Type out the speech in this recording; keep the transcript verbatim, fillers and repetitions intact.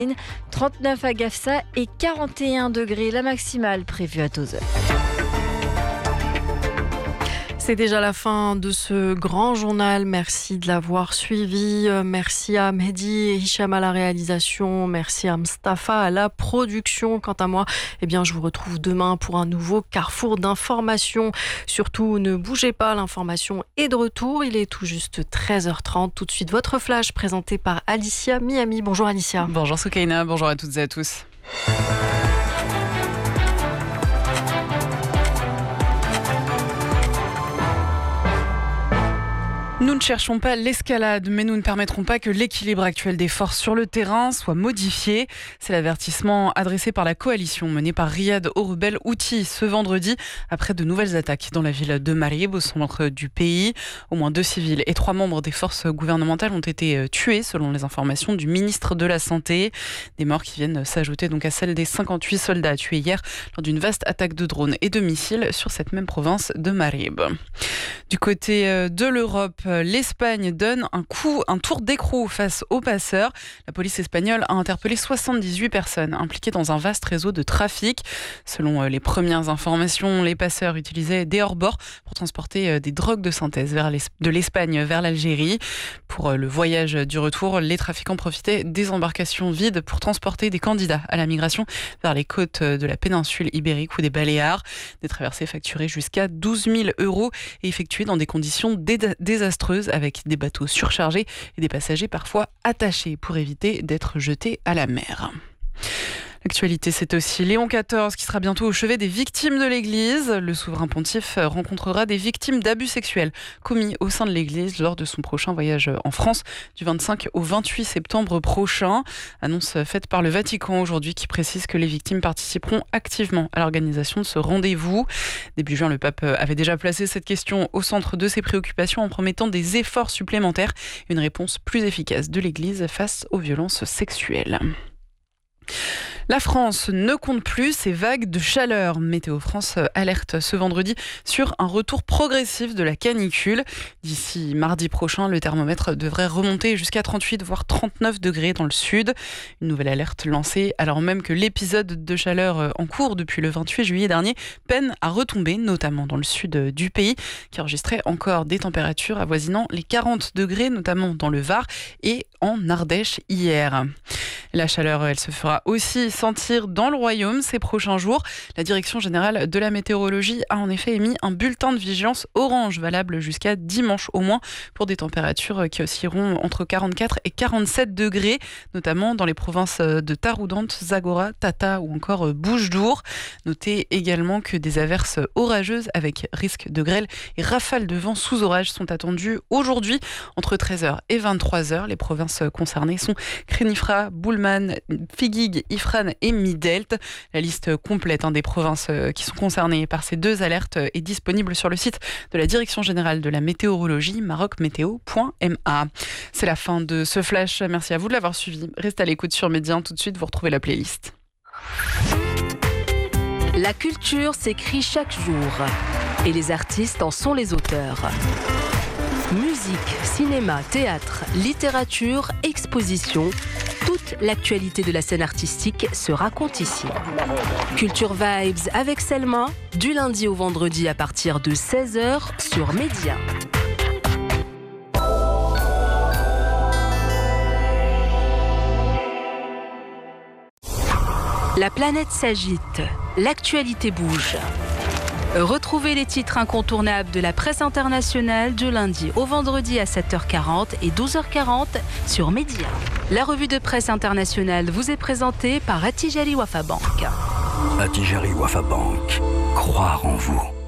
trente-neuf à Gafsa et quarante et un degrés la maximale prévue à Tozeur. C'est déjà la fin de ce grand journal. Merci de l'avoir suivi. Merci à Mehdi et Hicham à la réalisation. Merci à Mustapha à la production. Quant à moi, eh bien, je vous retrouve demain pour un nouveau carrefour d'informations. Surtout, ne bougez pas, l'information est de retour. Il est tout juste treize heures trente. Tout de suite, votre flash présenté par Alicia Miami. Bonjour Alicia. Bonjour Soukaina, bonjour à toutes et à tous. Nous ne cherchons pas l'escalade, mais nous ne permettrons pas que l'équilibre actuel des forces sur le terrain soit modifié. C'est l'avertissement adressé par la coalition menée par Riyad Orbel Houthi ce vendredi, après de nouvelles attaques dans la ville de Marib, au centre du pays. Au moins deux civils et trois membres des forces gouvernementales ont été tués, selon les informations du ministre de la Santé. Des morts qui viennent s'ajouter donc à celles des cinquante-huit soldats tués hier lors d'une vaste attaque de drones et de missiles sur cette même province de Marib. Du côté de l'Europe, l'Espagne donne un coup, un tour d'écrou face aux passeurs. La police espagnole a interpellé soixante-dix-huit personnes impliquées dans un vaste réseau de trafic. Selon les premières informations, les passeurs utilisaient des hors-bords pour transporter des drogues de synthèse vers de l'Espagne vers l'Algérie. Pour le voyage du retour, les trafiquants profitaient des embarcations vides pour transporter des candidats à la migration vers les côtes de la péninsule ibérique ou des Baléares. Des traversées facturées jusqu'à douze mille euros et effectuées dans des conditions désastreuses avec des bateaux surchargés et des passagers parfois attachés pour éviter d'être jetés à la mer. L'actualité, c'est aussi Léon quatorze qui sera bientôt au chevet des victimes de l'Église. Le souverain pontife rencontrera des victimes d'abus sexuels commis au sein de l'Église lors de son prochain voyage en France du vingt-cinq au vingt-huit septembre prochain. Annonce faite par le Vatican aujourd'hui qui précise que les victimes participeront activement à l'organisation de ce rendez-vous. Début juin, le pape avait déjà placé cette question au centre de ses préoccupations en promettant des efforts supplémentaires et une réponse plus efficace de l'Église face aux violences sexuelles. La France ne compte plus ces vagues de chaleur. Météo France alerte ce vendredi sur un retour progressif de la canicule. D'ici mardi prochain, le thermomètre devrait remonter jusqu'à trente-huit voire trente-neuf degrés dans le sud. Une nouvelle alerte lancée alors même que l'épisode de chaleur en cours depuis le vingt-huit juillet dernier peine à retomber, notamment dans le sud du pays, qui enregistrait encore des températures avoisinant les quarante degrés, notamment dans le Var et en Ardèche hier. La chaleur, elle se fera aussi sentir dans le royaume ces prochains jours. La Direction générale de la météorologie a en effet émis un bulletin de vigilance orange valable jusqu'à dimanche au moins pour des températures qui oscilleront entre quarante-quatre et quarante-sept degrés, notamment dans les provinces de Taroudante, Zagora, Tata ou encore Bouches-d'Our. Notez également que des averses orageuses avec risque de grêle et rafales de vent sous orage sont attendues aujourd'hui entre treize heures et vingt-trois heures. Les provinces concernées sont Khénifra, Boulman, Figuig, Ifrane et Midelt. La liste complète hein, des provinces euh, qui sont concernées par ces deux alertes euh, est disponible sur le site de la Direction générale de la météorologie, maroc météo point m a. C'est la fin de ce flash. Merci à vous de l'avoir suivi. Restez à l'écoute sur Média. Tout de suite, vous retrouvez la playlist. La culture s'écrit chaque jour et les artistes en sont les auteurs. Musique, cinéma, théâtre, littérature, exposition, toute l'actualité de la scène artistique se raconte ici. Culture Vibes avec Selma, du lundi au vendredi à partir de seize heures sur Média. La planète s'agite, l'actualité bouge. Retrouvez les titres incontournables de la presse internationale du lundi au vendredi à sept heures quarante et douze heures quarante sur Média. La revue de presse internationale vous est présentée par Attijari Wafa Bank. Attijari Wafa Bank. Croire en vous.